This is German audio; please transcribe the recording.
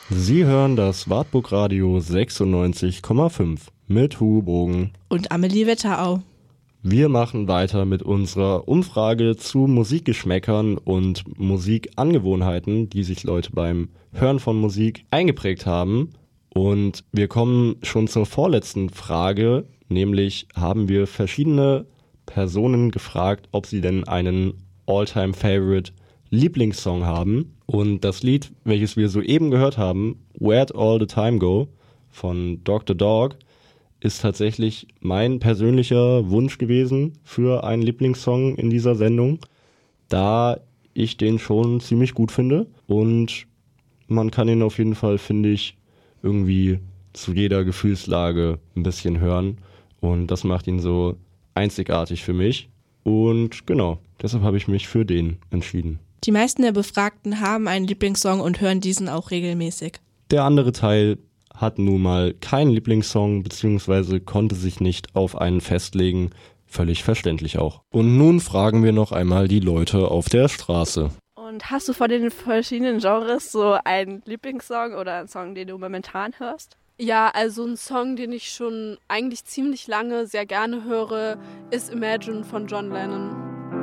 Sie hören das Wartburg Radio 96,5 mit Hugo Bogen und Amelie Wetterau. Wir machen weiter mit unserer Umfrage zu Musikgeschmäckern und Musikangewohnheiten, die sich Leute beim Hören von Musik eingeprägt haben. Und wir kommen schon zur vorletzten Frage, nämlich haben wir verschiedene Personen gefragt, ob sie denn einen All-Time-Favorite Lieblingssong haben. Und das Lied, welches wir soeben gehört haben, Where'd All the Time Go von Dr. Dog, ist tatsächlich mein persönlicher Wunsch gewesen für einen Lieblingssong in dieser Sendung, da ich den schon ziemlich gut finde und man kann ihn auf jeden Fall, finde ich, irgendwie zu jeder Gefühlslage ein bisschen hören und das macht ihn so einzigartig für mich und genau, deshalb habe ich mich für den entschieden. Die meisten der Befragten haben einen Lieblingssong und hören diesen auch regelmäßig. Der andere Teil hat nun mal keinen Lieblingssong bzw. konnte sich nicht auf einen festlegen, völlig verständlich auch. Und nun fragen wir noch einmal die Leute auf der Straße. Und hast du von den verschiedenen Genres so einen Lieblingssong oder einen Song, den du momentan hörst? Ja, also ein Song, den ich schon eigentlich ziemlich lange sehr gerne höre, ist Imagine von John Lennon.